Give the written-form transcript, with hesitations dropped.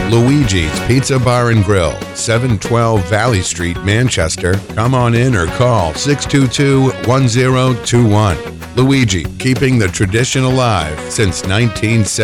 Luigi's Pizza Bar and Grill, 712 Valley Street, Manchester. Come on in or call 622-1021. Luigi, keeping the tradition alive since 1970.